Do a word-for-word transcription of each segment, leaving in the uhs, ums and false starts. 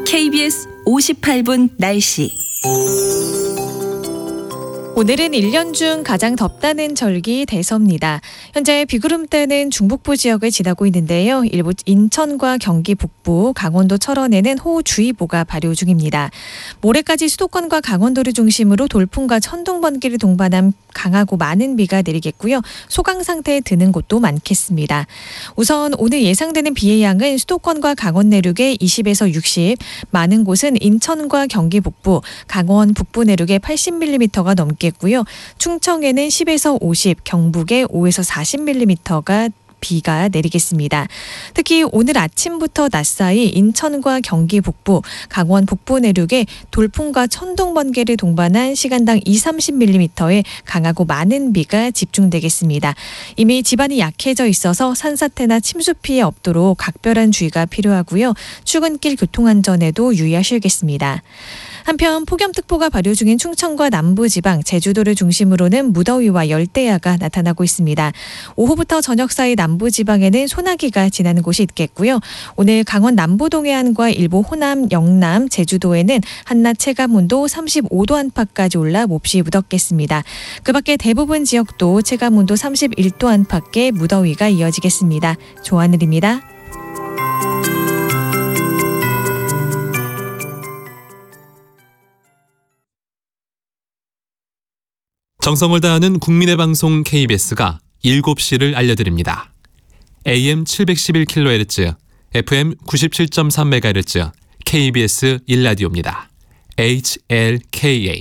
케이비에스 오십팔 분 날씨. 오늘은 일 년 중 가장 덥다는 절기 대서입니다. 현재 비구름대는 중북부 지역을 지나고 있는데요. 일부 인천과 경기 북부, 강원도 철원에는 호우주의보가 발효 중입니다. 모레까지 수도권과 강원도를 중심으로 돌풍과 천둥, 번개를 동반한 강하고 많은 비가 내리겠고요. 소강 상태에 드는 곳도 많겠습니다. 우선 오늘 예상되는 비의 양은 수도권과 강원 내륙에 이십에서 육십, 많은 곳은 인천과 경기 북부, 강원 북부 내륙에 팔십 밀리미터가 넘게 고요. 충청에는 십에서 오십, 경북에 오에서 사십 밀리미터가 비가 내리겠습니다. 특히 오늘 아침부터 낮 사이 인천과 경기 북부, 강원 북부 내륙에 돌풍과 천둥, 번개를 동반한 시간당 이삼십 밀리미터의 강하고 많은 비가 집중되겠습니다. 이미 지반이 약해져 있어서 산사태나 침수 피해 없도록 각별한 주의가 필요하고요. 출근길 교통안전에도 유의하셔야겠습니다. 한편 폭염특보가 발효 중인 충청과 남부지방, 제주도를 중심으로는 무더위와 열대야가 나타나고 있습니다. 오후부터 저녁 사이 남부지방에는 소나기가 지나는 곳이 있겠고요. 오늘 강원 남부 동해안과 일부 호남, 영남, 제주도에는 한낮 체감온도 삼십오 도 안팎까지 올라 몹시 무덥겠습니다. 그 밖에 대부분 지역도 체감온도 삼십일 도 안팎의 무더위가 이어지겠습니다. 조하늘입니다. 정성을 다하는 국민의 방송 케이비에스가 일곱 시를 알려드립니다. 에이엠 칠백십일 킬로헤르츠, 에프엠 구십칠 점 삼 메가헤르츠, 케이비에스 일 라디오입니다. 에이치엘케이에이.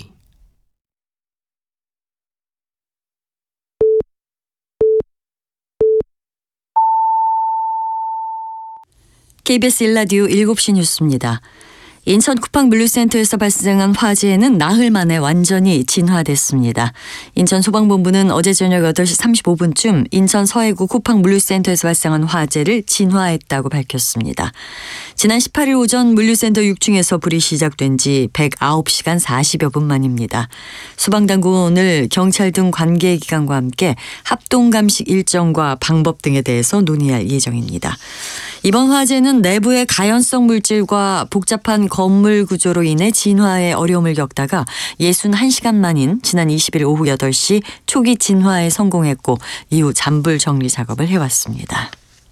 케이비에스 일 라디오 일곱 시 뉴스입니다. 인천 쿠팡 물류센터에서 발생한 화재는 나흘 만에 완전히 진화됐습니다. 인천 소방본부는 어제 저녁 여덟 시 삼십오 분쯤 인천 서해구 쿠팡 물류센터에서 발생한 화재를 진화했다고 밝혔습니다. 지난 십팔 일 오전 물류센터 육 층에서 불이 시작된 지 백구 시간 사십여 분 만입니다. 소방당국은 오늘 경찰 등 관계기관과 함께 합동감식 일정과 방법 등에 대해서 논의할 예정입니다. 이번 화재는 내부의 가연성 물질과 복잡한 건물 구조로 인해 진화에 어려움을 겪다가 육십일 시간 만인 지난 이십 일 오후 여덟 시 초기 진화에 성공했고 이후 잔불 정리 작업을 해왔습니다.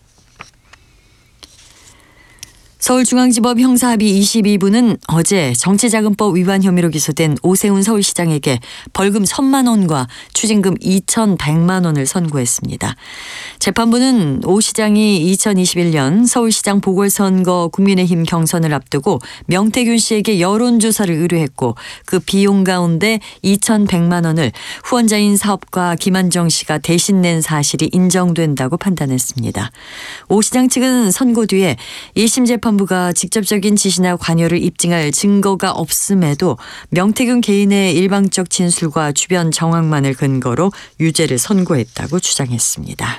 서울중앙지법 형사합의 이십이 부는 어제 정치자금법 위반 혐의로 기소된 오세훈 서울시장에게 벌금 천만 원과 추징금 이천백만 원을 선고했습니다. 재판부는 오 시장이 이천이십일 년 서울시장 보궐선거 국민의힘 경선을 앞두고 명태균 씨에게 여론조사를 의뢰했고 그 비용 가운데 이천백만 원을 후원자인 사업가 김한정 씨가 대신 낸 사실이 인정된다고 판단했습니다. 오 시장 측은 선고 뒤에 일 심 재판 부가 직접적인 지시나 관여를 입증할 증거가 없음에도 명태균 개인의 일방적 진술과 주변 정황만을 근거로 유죄를 선고했다고 주장했습니다.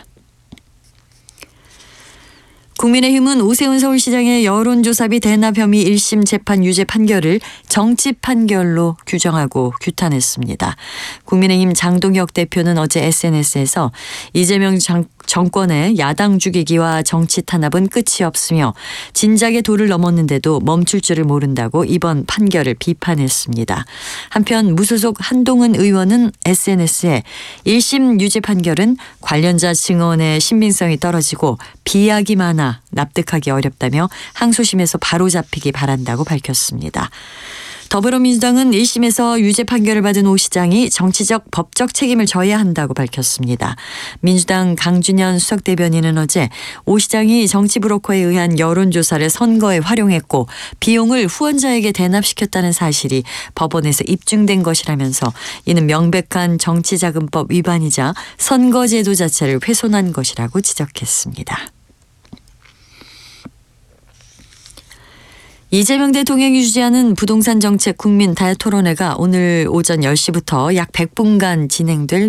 국민의힘은 오세훈 서울시장의 여론조사비 대납 혐의 일 심 재판 유죄 판결을 정치 판결로 규정하고 규탄했습니다. 국민의힘 장동혁 대표는 어제 에스엔에스에서 이재명 장, 정권의 야당 죽이기와 정치 탄압은 끝이 없으며 진작에 도를 넘었는데도 멈출 줄을 모른다고 이번 판결을 비판했습니다. 한편 무소속 한동훈 의원은 에스엔에스에 일 심 유죄 판결은 관련자 증언의 신빙성이 떨어지고 비약이 많아 납득하기 어렵다며 항소심에서 바로 잡히기 바란다고 밝혔습니다. 더불어민주당은 일 심에서 유죄 판결을 받은 오 시장이 정치적 법적 책임을 져야 한다고 밝혔습니다. 민주당 강준현 수석대변인은 어제 오 시장이 정치 브로커에 의한 여론조사를 선거에 활용했고 비용을 후원자에게 대납시켰다는 사실이 법원에서 입증된 것이라면서 이는 명백한 정치자금법 위반이자 선거제도 자체를 훼손한 것이라고 지적했습니다. 이재명 대통령이 주재하는 부동산 정책 국민 다야토론회가 오늘 오전 열 시부터 약 백 분간 진행될